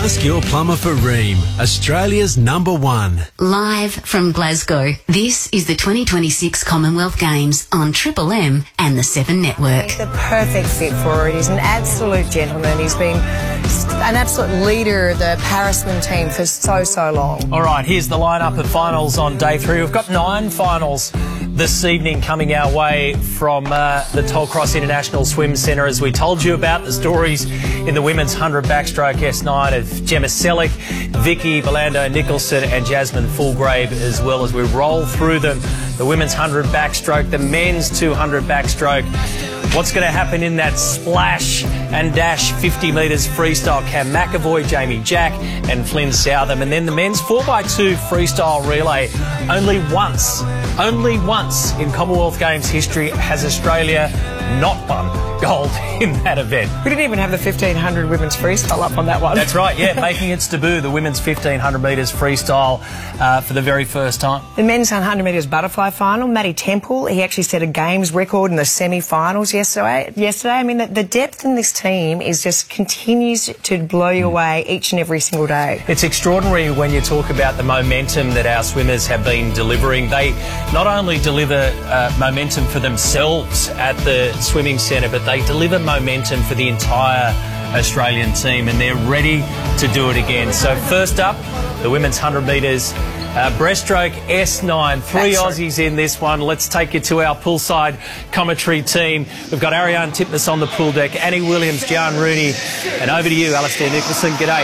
Ask your plumber for Rheem, Australia's #1. Live from Glasgow, this is the 2026 Commonwealth Games on Triple M and the 7 Network. He's the perfect fit for it. He's an absolute gentleman. He's been an absolute leader of the Parisman team for so long. All right, here's the lineup of finals on day 3. We've got 9 finals this evening coming our way from the Tollcross International Swim Centre. As we told you about the stories in the women's 100 backstroke S9 of Gemma Selleck, Vicky Belando-Nicholson and Jasmine Fulgrave, as well as we roll through them. The women's 100 backstroke, the men's 200 backstroke. What's going to happen in that splash and dash 50 metres freestyle? Cam McAvoy, Jamie Jack and Flynn Southam. And then the men's 4x2 freestyle relay. Only once in Commonwealth Games history has Australia not won gold in that event. We didn't even have the 1500 women's freestyle up on that one. That's right, yeah, making its debut, the women's 1500 metres freestyle for the very first time. The men's 100 metres butterfly final, Matty Temple, he actually set a games record in the semi-finals yesterday. I mean, the depth in this team is just continues to blow you away each and every single day. It's extraordinary when you talk about the momentum that our swimmers have been delivering. They not only deliver momentum for themselves at the swimming centre, but they deliver momentum for the entire Australian team, and they're ready to do it again. So first up, the women's 100 metres breaststroke S9. 3 Aussies in this one. Let's take you to our poolside commentary team. We've got Ariane Titmus on the pool deck, Annie Williams, Jan Rooney, and over to you, Alastair Nicholson. G'day.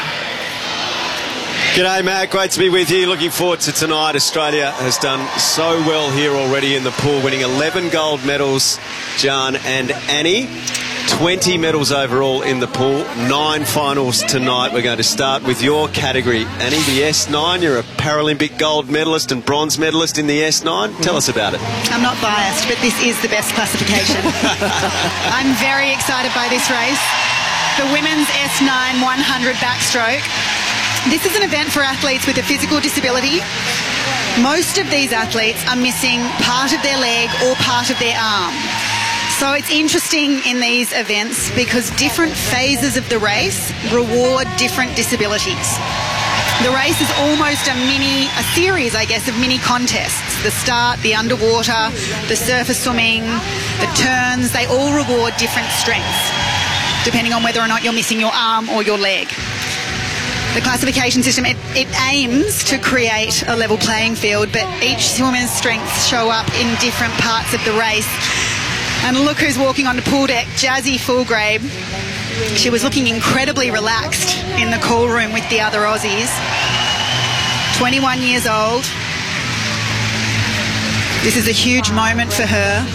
G'day, Matt. Great to be with you. Looking forward to tonight. Australia has done so well here already in the pool, winning 11 gold medals, Jan and Annie. 20 medals overall in the pool. 9 finals tonight. We're going to start with your category. Annie, the S9. You're a Paralympic gold medalist and bronze medalist in the S9. Tell us about it. I'm not biased, but this is the best classification. I'm very excited by this race. The women's S9 100 backstroke. This is an event for athletes with a physical disability. Most of these athletes are missing part of their leg or part of their arm. So it's interesting in these events because different phases of the race reward different disabilities. The race is almost a series, I guess, of mini contests. The start, the underwater, the surface swimming, the turns, they all reward different strengths, depending on whether or not you're missing your arm or your leg. The classification system, it aims to create a level playing field, but each swimmer's strengths show up in different parts of the race. And look who's walking on the pool deck, Jazzy Fulgrave. She was looking incredibly relaxed in the call room with the other Aussies. 21 years old. This is a huge moment for her.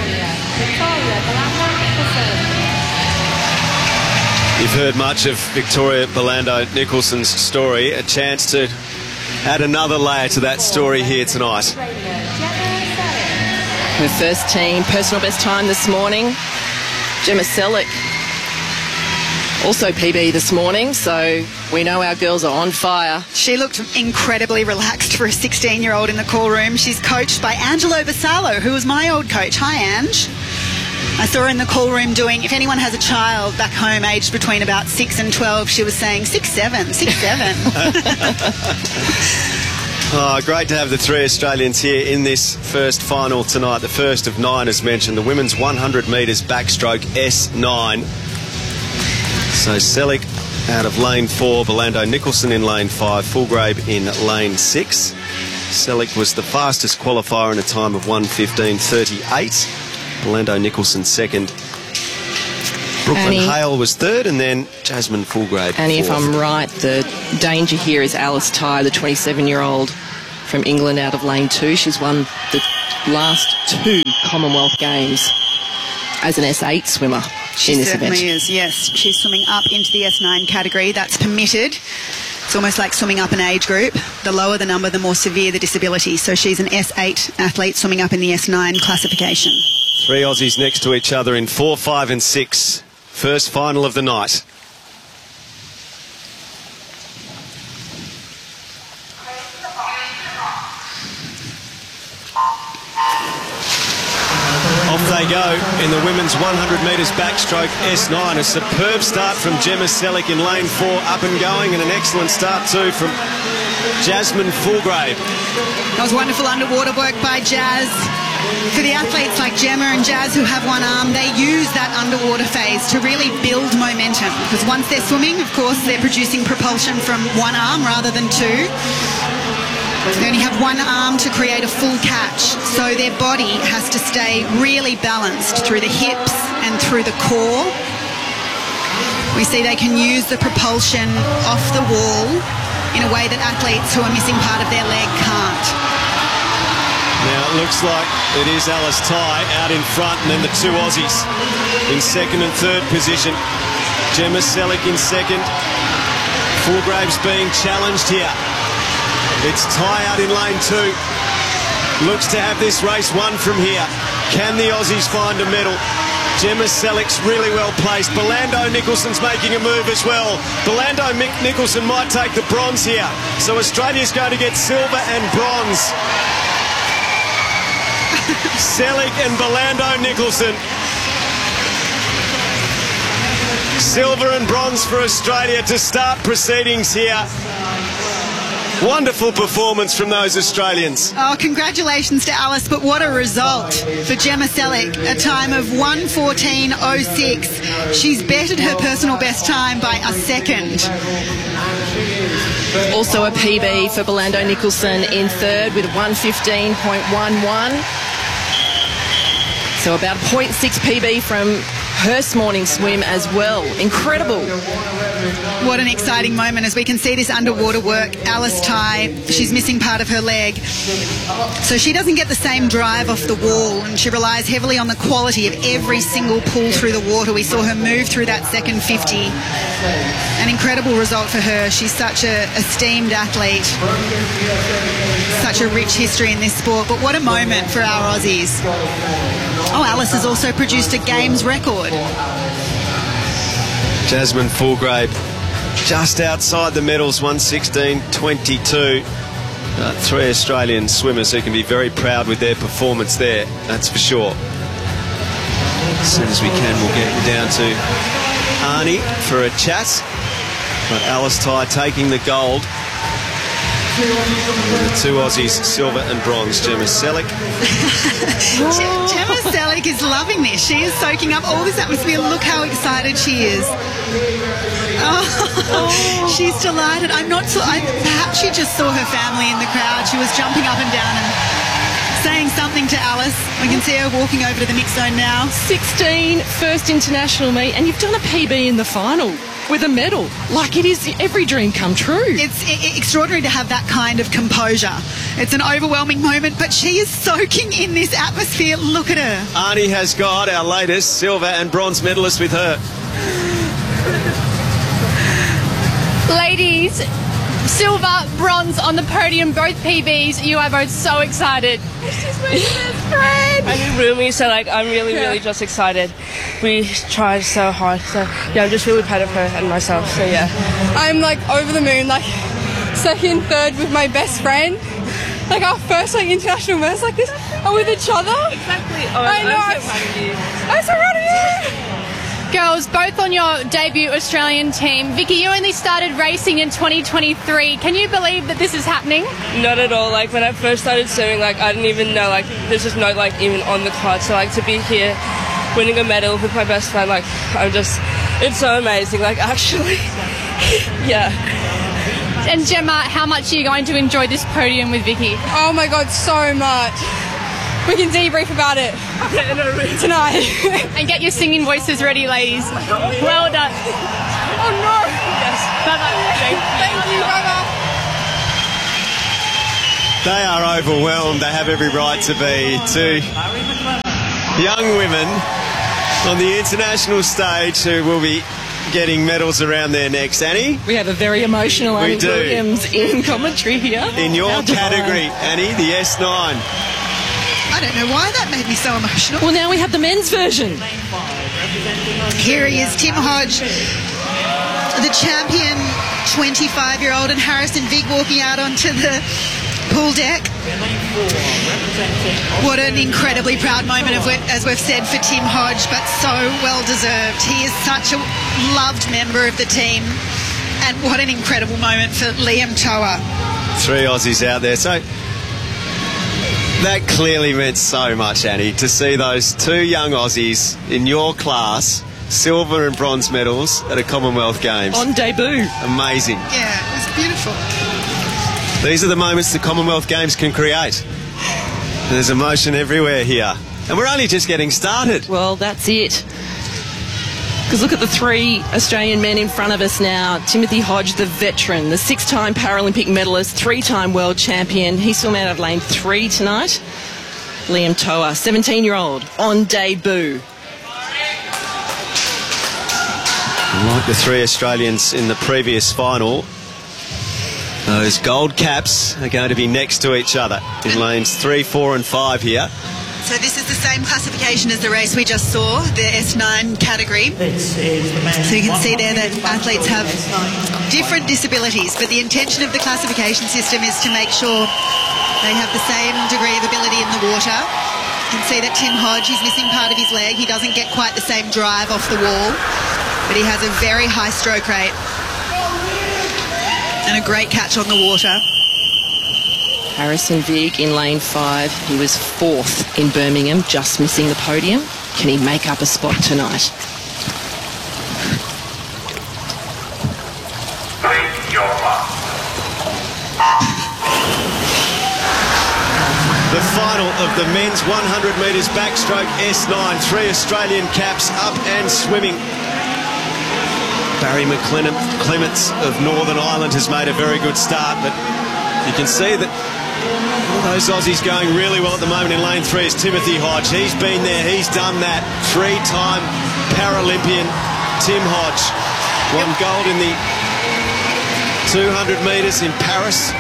You've heard much of Victoria Belando-Nicholson's story. A chance to add another layer to that story here tonight. Her first team, personal best time this morning. Gemma Selleck, also PB this morning, so we know our girls are on fire. She looked incredibly relaxed for a 16-year-old in the call room. She's coached by Angelo Vassallo, who was my old coach. Hi, Ange. I saw her in the call room doing, if anyone has a child back home aged between about 6 and 12, she was saying 6'7", 6'7". Oh, great to have the 3 Australians here in this first final tonight. The first of 9, as mentioned, the women's 100 metres backstroke S9. So Selleck out of lane 4, Belando-Nicholson in lane 5, Fulgrave in lane 6. Selleck was the fastest qualifier in a time of 1:15.38. Belando-Nicholson second. Brooklyn Hale was third, and then Jasmine Fulgrave And fourth. if I'm right, the danger here is Alice Ty, the 27-year-old from England out of lane 2. She's won the last 2 Commonwealth Games as an S8 swimmer in this event. She certainly is, yes. She's swimming up into the S9 category. That's permitted. It's almost like swimming up an age group. The lower the number, the more severe the disability. So she's an S8 athlete swimming up in the S9 classification. 3 Aussies next to each other in 4, 5 and 6. First final of the night. Off they they go in the women's 100 metres backstroke S9. A superb start from Gemma Selick in lane 4, up and going, and an excellent start too from Jasmine Fulgrave. That was wonderful underwater work by Jazz. For the athletes like Gemma and Jazz who have one arm, they use that underwater phase to really build momentum, because once they're swimming, of course, they're producing propulsion from one arm rather than two. They only have one arm to create a full catch, so their body has to stay really balanced through the hips and through the core. We see they can use the propulsion off the wall in a way that athletes who are missing part of their leg can't. Now it looks like it is Alice Tighe out in front, and then the two Aussies in second and third position. Gemma Selick in second. Fulgrave's being challenged here. It's Tighe out in lane 2. Looks to have this race won from here. Can the Aussies find a medal? Gemma Selick's really well placed. Belando Nicholson's making a move as well. Belando Nicholson might take the bronze here. So Australia's going to get silver and bronze. Selick and Belando Nicholson. Silver and bronze for Australia to start proceedings here. Wonderful performance from those Australians. Oh, congratulations to Alice, but what a result for Gemma Selick, a time of 1:14.06. She's bettered her personal best time by a second. Also a PB for Belando Nicholson in third with 1:15.11. So about 0.6 PB from her morning swim as well. Incredible. What an exciting moment as we can see this underwater work. Alice Tighe, she's missing part of her leg, so she doesn't get the same drive off the wall, and she relies heavily on the quality of every single pull through the water. We saw her move through that second 50. An incredible result for her. She's such a esteemed athlete, such a rich history in this sport, but what a moment for our Aussies. Oh, Alice has also produced a games record. Jasmine Fulgrave just outside the medals, 1:16.22. 3 Australian swimmers who can be very proud with their performance there, that's for sure. As soon as we can, we'll get down to Arnie for a chat. But Alice Tighe taking the gold. And the two Aussies, silver and bronze. Gemma Selick. Gemma Selick is loving this. She is soaking up all this atmosphere. Look how excited she is. Oh, she's delighted. Perhaps she just saw her family in the crowd. She was jumping up and down and saying something to Alice. We can see her walking over to the mix zone now. 16, first international meet, and you've done a PB in the final with a medal. Like, it is every dream come true. It's extraordinary to have that kind of composure. It's an overwhelming moment, but she is soaking in this atmosphere. Look at her. Arnie has got our latest silver and bronze medalist with her. Ladies, silver, bronze on the podium, both PBs. You are both so excited. She's my best friend. I'm in Rumi, so I'm really just excited. We tried so hard, so yeah, I'm just really proud of her and myself. So yeah, I'm over the moon, second, third with my best friend. Our first international medals like this are with each other. Exactly. Oh, I know. I'm so proud of you. I'm so proud of you. Girls, both on your debut Australian team. Vicky, you only started racing in 2023. Can you believe that this is happening? Not at all. When I first started swimming, I didn't even know, there's just no, even on the card. So, to be here, winning a medal with my best friend, it's so amazing. Actually, yeah. And Gemma, how much are you going to enjoy this podium with Vicky? Oh my God, so much. We can debrief about it tonight. And get your singing voices ready, ladies. Well done. Oh no. Yes. Bye-bye. Thank you. Bye-bye. They are overwhelmed. They have every right to be. Two young women on the international stage who will be getting medals around their necks. Annie? We have a very emotional Annie Williams in commentary here. In your category, Annie, the S9. I don't know why that made me so emotional. Well, now we have the men's version. Here he is, Tim Hodge, the champion 25-year-old, and Harrison Vig walking out onto the pool deck. What an incredibly proud moment, as we've said, for Tim Hodge, but so well deserved. He is such a loved member of the team, and what an incredible moment for Liam Toa. 3 Aussies out there. So that clearly meant so much, Annie, to see those 2 young Aussies in your class, silver and bronze medals at a Commonwealth Games. On debut. Amazing. Yeah, it was beautiful. These are the moments the Commonwealth Games can create. There's emotion everywhere here. And we're only just getting started. Well, that's it. Because look at the 3 Australian men in front of us now. Timothy Hodge, the veteran, the 6-time Paralympic medalist, 3-time world champion. He swam out of lane 3 tonight. Liam Toa, 17-year-old, on debut. Like the 3 Australians in the previous final, those gold caps are going to be next to each other in lanes 3, 4 and 5 here. So this is the same classification as the race we just saw, the S9 category. So you can see there that athletes have different disabilities, but the intention of the classification system is to make sure they have the same degree of ability in the water. You can see that Tim Hodge, he's missing part of his leg. He doesn't get quite the same drive off the wall, but he has a very high stroke rate and a great catch on the water. Harrison Vig in lane 5. He was 4th in Birmingham, just missing the podium. Can he make up a spot tonight? The final of the men's 100 metres backstroke S9. 3 Australian caps up and swimming. Barry McClements of Northern Ireland has made a very good start, but you can see that those Aussies going really well at the moment in lane 3 is Timothy Hodge. He's been there, he's done that. 3-time Paralympian Tim Hodge won gold in the 200 metres in Paris.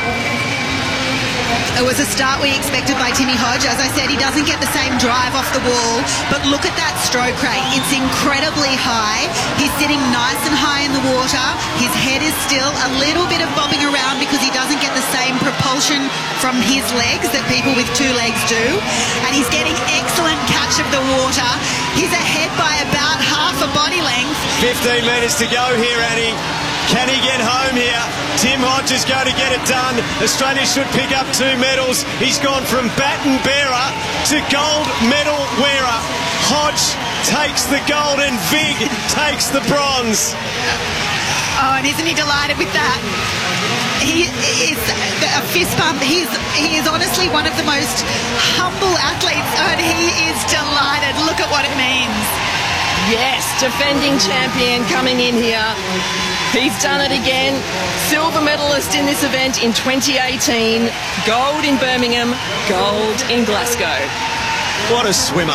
It was a start we expected by Timmy Hodge. As I said, he doesn't get the same drive off the wall, but look at that stroke rate. It's incredibly high. He's sitting nice and high in the water. His head is still a little bit of bobbing around because he doesn't get the same propulsion from his legs that people with 2 legs do. And he's getting excellent catch of the water. He's ahead by about half a body length. 15 metres to go here, Annie. Can he get home here? Tim Hodge is going to get it done. Australia should pick up 2 medals. He's gone from baton bearer to gold medal wearer. Hodge takes the gold and Vig takes the bronze. Oh, and isn't he delighted with that? He is a fist bump. He is honestly one of the most humble athletes, and he is delighted. Look at what it means. Yes, defending champion coming in here. He's done it again. Silver medalist in this event in 2018. Gold in Birmingham, gold in Glasgow. What a swimmer.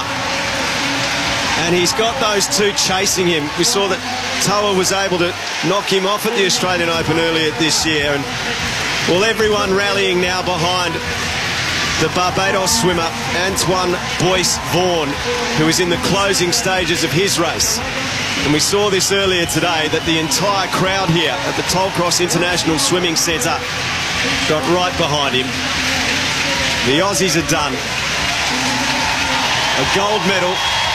And he's got those 2 chasing him. We saw that Toa was able to knock him off at the Australian Open earlier this year. And well, everyone rallying now behind the Barbados swimmer, Antoine Boyce Vaughan, who is in the closing stages of his race. And we saw this earlier today, that the entire crowd here at the Tollcross International Swimming Centre got right behind him. The Aussies are done. A gold medal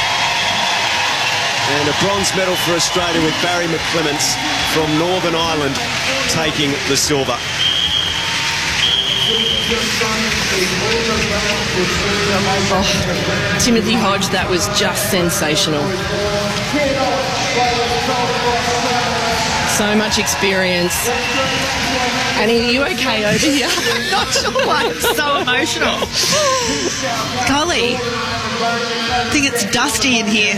and a bronze medal for Australia, with Barry McClements from Northern Ireland taking the silver. Oh, Timothy Hodge, that was just sensational. So much experience. Annie, are you okay over here? I'm not sure why it's so emotional. Golly, I think it's dusty in here.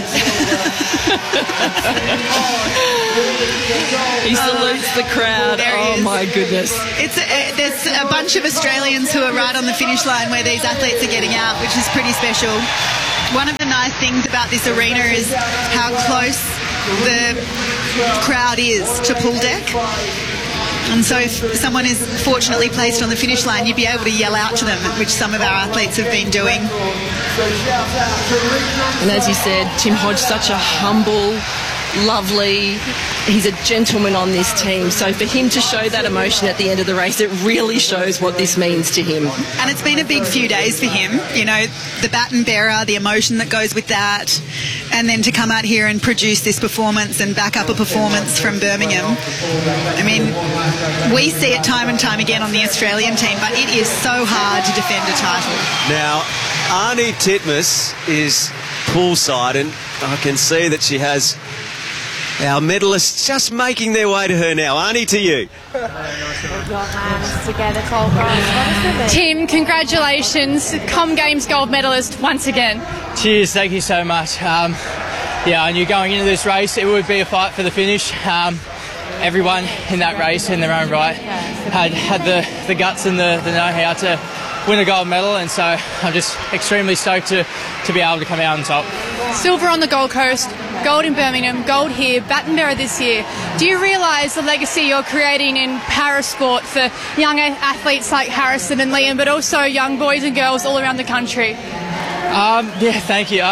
He salutes the crowd. Oh my goodness. There's a bunch of Australians who are right on the finish line where these athletes are getting out, which is pretty special. One of the nice things about this arena is how close the crowd is to pool deck. And so if someone is fortunately placed on the finish line, you'd be able to yell out to them, which some of our athletes have been doing. And as you said, Tim Hodge, such a humble, lovely. He's a gentleman on this team. So for him to show that emotion at the end of the race, it really shows what this means to him. And it's been a big few days for him. You know, the baton bearer, the emotion that goes with that, and then to come out here and produce this performance and back up a performance from Birmingham. I mean, we see it time and time again on the Australian team, but it is so hard to defend a title. Now, Arnie Titmus is poolside, and I can see that she has our medalists just making their way to her now. Arnie, to you. Tim, congratulations. Com Games gold medalist once again. Cheers, thank you so much. I knew going into this race it would be a fight for the finish. Everyone in that race in their own right had the guts and the know-how to win a gold medal, and so I'm just extremely stoked to be able to come out on top. Silver on the Gold Coast, gold in Birmingham, gold here, baton bearer this year. Do you realise the legacy you're creating in parasport for young athletes like Harrison and Liam, but also young boys and girls all around the country? Thank you.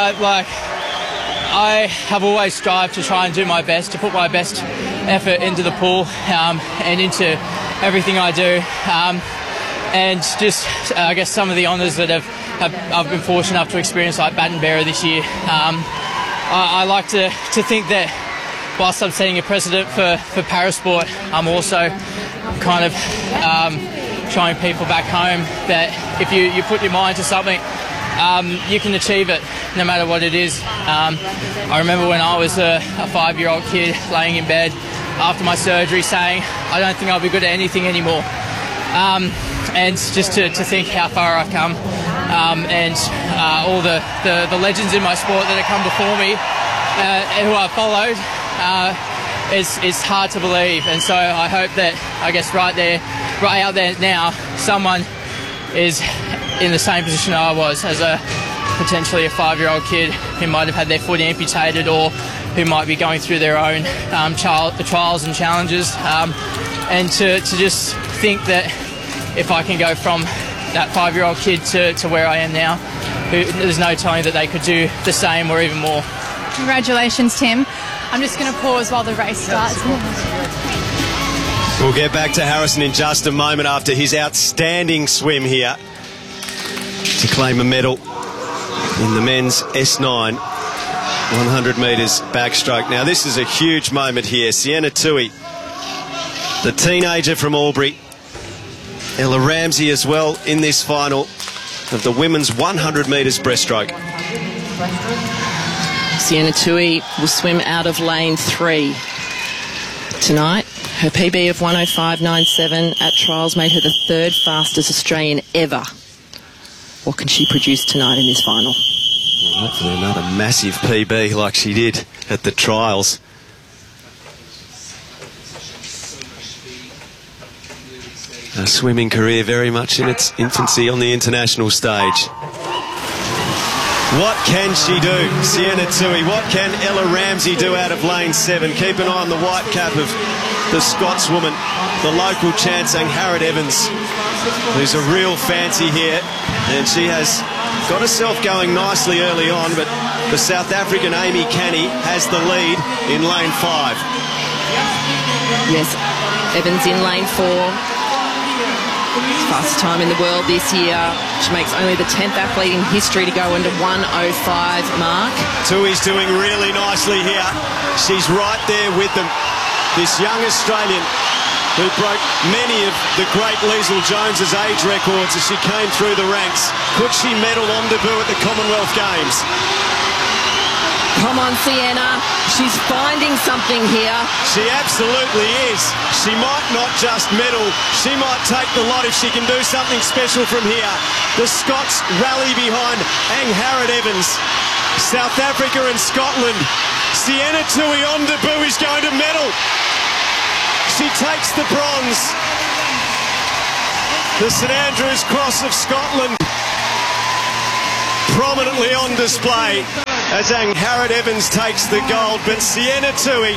I have always strived to try and do my best, to put my best effort into the pool and into everything I do. And just, I guess, some of the honours that I've been fortunate enough to experience, like baton bearer this year. I like to think that whilst I'm setting a precedent for parasport, I'm also kind of showing people back home that if you put your mind to something, you can achieve it no matter what it is. I remember when I was a 5-year-old kid laying in bed after my surgery saying, I don't think I'll be good at anything anymore. And just to think how far I've come, and all the legends in my sport that have come before me and who I've followed, it's hard to believe. And so I hope that, I guess, right out there now, someone is in the same position I was as potentially a 5-year-old kid who might have had their foot amputated, or who might be going through their own trials and challenges, and to just think that if I can go from that 5-year-old kid to where I am now, there's no telling that they could do the same or even more. Congratulations, Tim. I'm just going to pause while the race starts. We'll get back to Harrison in just a moment after his outstanding swim here to claim a medal in the men's S9 100 metres backstroke. Now, this is a huge moment here. Sienna Tui, the teenager from Albury, Ella Ramsey as well in this final of the women's 100 metres breaststroke. Sienna Tui will swim out of lane 3 tonight. Her PB of 1:05.97 at trials made her the 3rd fastest Australian ever. What can she produce tonight in this final? Well, hopefully another massive PB like she did at the trials. A swimming career very much in its infancy on the international stage. What can she do, Sienna Tui? What can Ella Ramsey do out of lane 7? Keep an eye on the white cap of the Scotswoman, the local chance, Harriet Evans, who's a real fancy here, and she has got herself going nicely early on, but the South African Amy Canny has the lead in lane 5. Yes, Evans in lane 4. Fastest time in the world this year. She makes only the 10th athlete in history to go under 1:05 mark. Tui's doing really nicely here. She's right there with them. This young Australian who broke many of the great Liesl Jones's age records as she came through the ranks. Could she medal on debut at the Commonwealth Games? Come on, Sienna. She's finding something here. She absolutely is. She might not just medal, she might take the lot if she can do something special from here. The Scots rally behind Harriet Evans. South Africa and Scotland. Sienna Tui on debut is going to medal. She takes the bronze. The St Andrews Cross of Scotland prominently on display as Harriet Evans takes the gold. But Sienna Tui,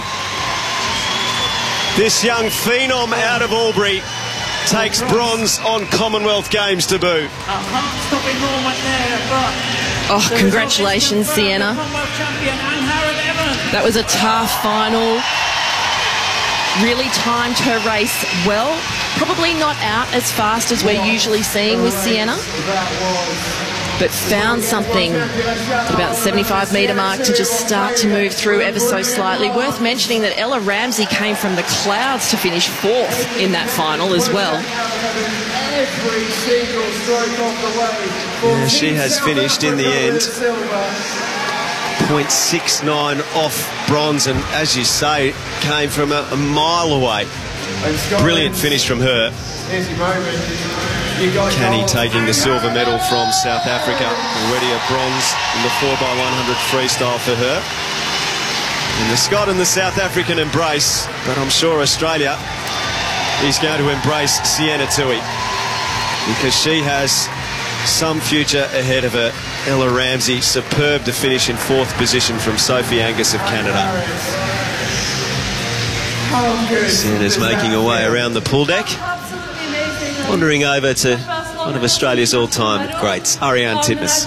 this young phenom out of Albury, takes bronze on Commonwealth Games debut. Oh, congratulations, Sienna. That was a tough final. Really timed her race well. Probably not out as fast as we're usually seeing with Sienna, but found something at about the 75-metre mark to just start to move through ever so slightly. Worth mentioning that Ella Ramsey came from the clouds to finish 4th in that final as well. Yeah, she has finished in the end 0.69 off bronze, and as you say, came from a mile away. Brilliant finish from her. Canny taking the silver medal from South Africa. Already a bronze in the 4x100 freestyle for her. And the Scot and the South African embrace, but I'm sure Australia is going to embrace Sienna Tui, because she has some future ahead of her. Ella Ramsey, superb to finish in 4th position from Sophie Angus of Canada. Sienna's making her way around the pool deck, wandering over to one of Australia's all-time greats, Ariane Titmus.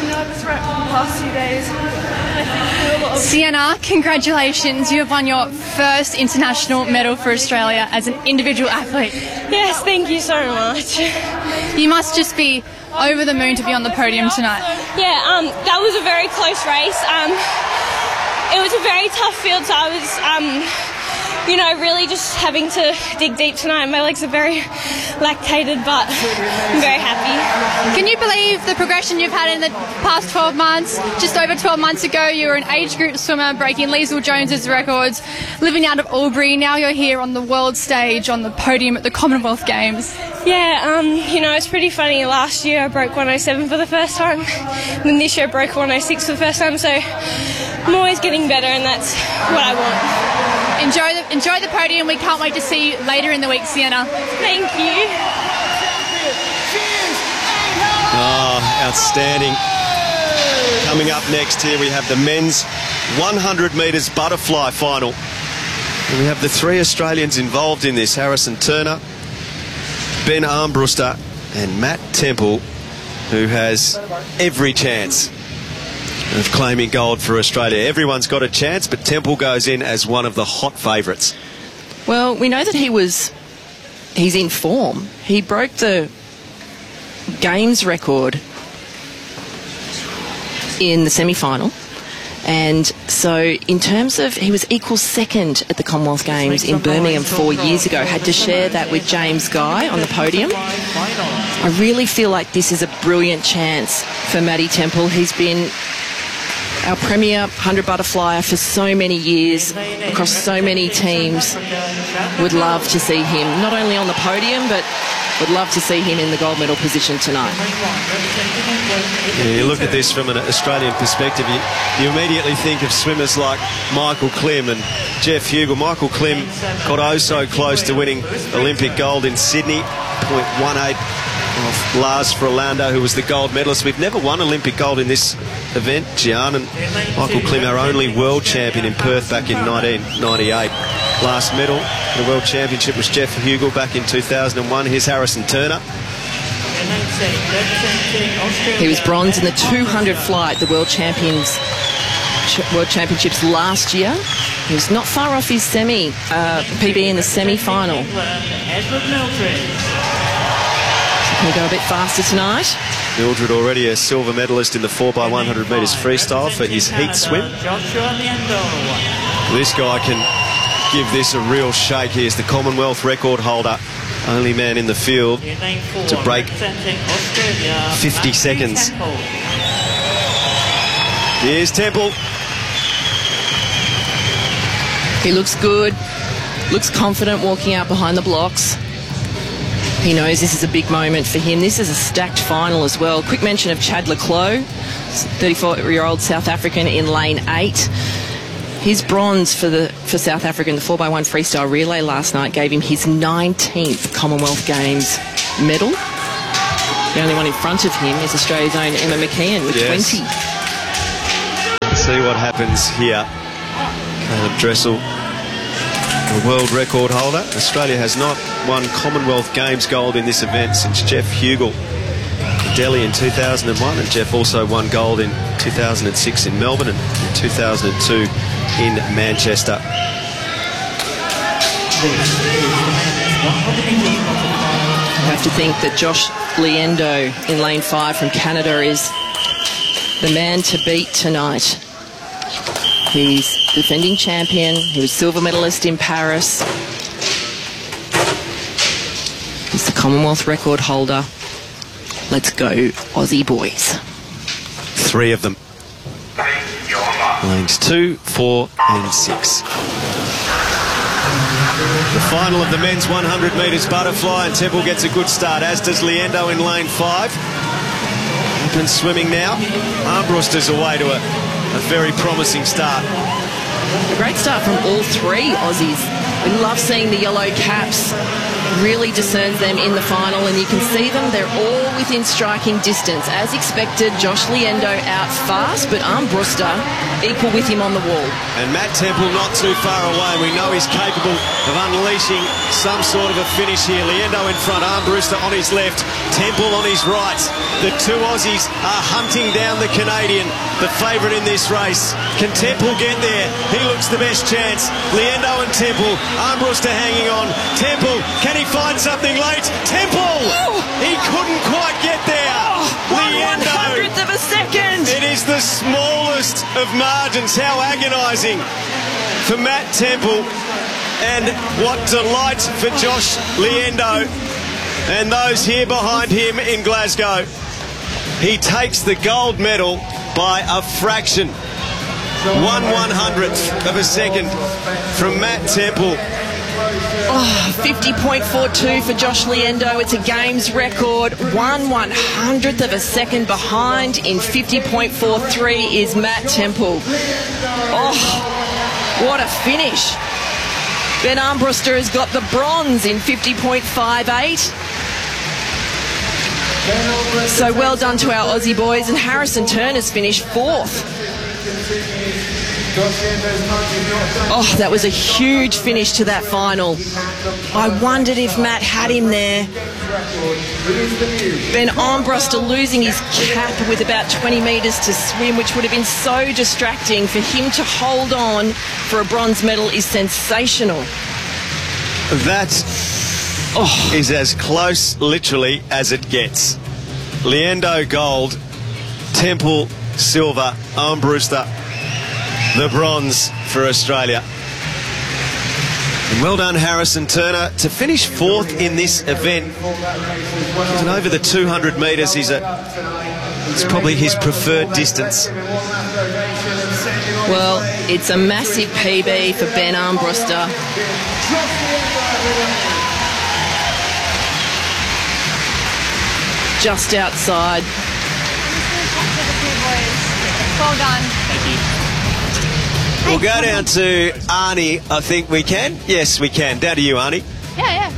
Sienna, congratulations. You have won your first international medal for Australia as an individual athlete. Yes, thank you so much. You must just be over the moon to be on the podium tonight. Yeah, that was a very close race. It was a very tough field, so I was, really just having to dig deep tonight. My legs are very lactated, but I'm very happy. Can you believe the progression you've had in the past 12 months? Just over 12 months ago, you were an age group swimmer breaking Liesl Jones's records, living out of Albury. Now you're here on the world stage, on the podium at the Commonwealth Games. Yeah, it's pretty funny. Last year I broke 107 for the first time, and then this year I broke 106 for the first time, so I'm always getting better, and that's what I want. Enjoy the podium. We can't wait to see you later in the week, Sienna. Thank you. Oh, outstanding. Coming up next here, we have the men's 100 metres butterfly final. And we have the 3 Australians involved in this: Harrison Turner, Ben Armbruster and Matt Temple, who has every chance of claiming gold for Australia. Everyone's got a chance, but Temple goes in as one of the hot favourites. Well, we know that he's in form. He broke the games record in the semi-final. And so in terms of, he was equal second at the Commonwealth Games in Birmingham 4 years ago, had to share that with James Guy on the podium. I really feel like this is a brilliant chance for Matty Temple. He's been our premier 100 butterflyer for so many years, across so many teams. Would love to see him not only on the podium, but would love to see him in the gold medal position tonight. Yeah, you look at this from an Australian perspective, you immediately think of swimmers like Michael Klim and Jeff Hugel. Michael Klim got oh so close to winning Olympic gold in Sydney, 0.18 of Lars Frölunda, who was the gold medalist. We've never won Olympic gold in this event, Gian, and Michael Klim, our only world champion in Perth back in 1998. Last medal in the World Championship was Jeff Hugel back in 2001. Here's Harrison Turner. He was bronze in the 200 flight, the World Championships last year. He was not far off his PB in the semi-final. Can we go a bit faster tonight? Mildred already a silver medalist in the 4x100 metres freestyle for his heat swim. This guy can give this a real shake. Here's the Commonwealth record holder, only man in the field to break 50 seconds. Here's Temple. He looks good, looks confident walking out behind the blocks. He knows this is a big moment for him. This is a stacked final as well. Quick mention of Chad Leclos, 34-year-old South African in lane 8. His bronze for South Africa in the 4x1 freestyle relay last night gave him his 19th Commonwealth Games medal. The only one in front of him is Australia's own Emma McKeon with 20. Let's see what happens here. Caleb Dressel, the world record holder. Australia has not won Commonwealth Games gold in this event since Jeff Hugel Delhi in 2001, and Jeff also won gold in 2006 in Melbourne and in 2002 in Manchester. I have to think that Josh Liendo in lane 5 from Canada is the man to beat tonight. He's defending champion. He was silver medalist in Paris. He's the Commonwealth record holder. Let's go, Aussie boys. 3 of them. Lanes 2, 4 and 6. The final of the men's 100 metres butterfly, and Temple gets a good start, as does Liendo in lane 5. Open swimming now. Armbruster's away to a very promising start. A great start from all 3 Aussies. We love seeing the yellow caps. Really discerns them in the final, and you can see them. They're all within striking distance. As expected, Josh Liendo out fast, but Armbruster equal with him on the wall. And Matt Temple not too far away. We know he's capable of unleashing some sort of a finish here. Liendo in front, Armbruster on his left, Temple on his right. The 2 Aussies are hunting down the Canadian, the favourite in this race. Can Temple get there? He looks the best chance. Liendo and Temple, Armbruster hanging on. Temple, can he find something late? Temple! He couldn't quite get there. Liendo. 1/100th of a second. It is the smallest of margins. How agonising for Matt Temple. And what delight for Josh Liendo and those here behind him in Glasgow. He takes the gold medal by a fraction. 1/100th of a second from Matt Temple. 50.42 for Josh Liendo. It's a games record. 1/100th of a second behind in 50.43 is Matt Temple. What a finish. Ben Armbruster has got the bronze in 50.58. So well done to our Aussie boys, and Harrison Turner's finished 4th. That was a huge finish to that final. I wondered if Matt had him there. Ben Armbruster losing his cap with about 20 metres to swim, which would have been so distracting. For him to hold on for a bronze medal is sensational. That is as close, literally, as it gets. Liendo gold, Temple silver, Armbruster the bronze for Australia. And well done, Harrison Turner, to finish 4th in this event. And over the 200 metres, it's probably his preferred distance. Well, it's a massive PB for Ben Armbruster. Just outside. Well done. Thank you. We'll go down to Arnie, I think we can. Yes, we can. Down to you, Arnie. Yeah.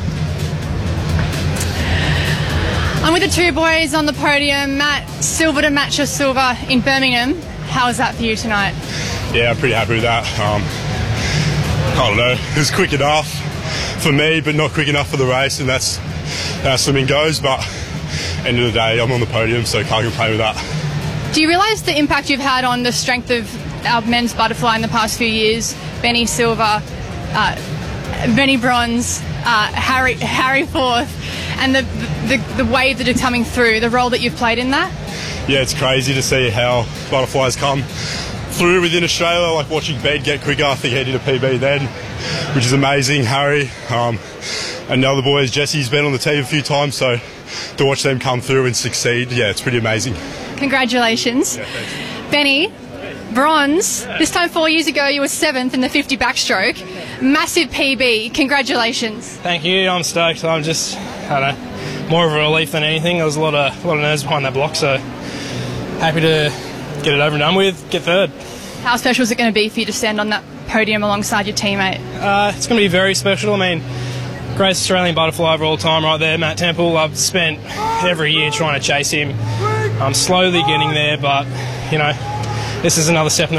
I'm with the 2 boys on the podium. Matt, silver to match your silver in Birmingham. How was that for you tonight? Yeah, I'm pretty happy with that. I don't know. It was quick enough for me, but not quick enough for the race, and that's how swimming goes. But end of the day, I'm on the podium, so can't complain with that. Do you realise the impact you've had on the strength of our men's butterfly in the past few years? Benny silver, Benny bronze, Harry 4th, and the wave that are coming through, the role that you've played in that? Yeah, it's crazy to see how butterflies come through within Australia, like watching Ben get quicker. I think he did a PB then, which is amazing. Harry and the other boys, Jesse's been on the team a few times, so to watch them come through and succeed, yeah, it's pretty amazing. Congratulations. Yeah, thanks. Benny, bronze. This time 4 years ago you were 7th in the 50 backstroke. Massive PB. Congratulations. Thank you. I'm stoked. I'm just, I don't know, more of a relief than anything. There was a lot of nerves behind that block, so happy to get it over and done with, get 3rd. How special is it going to be for you to stand on that podium alongside your teammate? It's going to be very special. I mean, greatest Australian butterfly of all time right there, Matt Temple. I've spent every year trying to chase him. I'm slowly getting there, but, you know, this is another step in the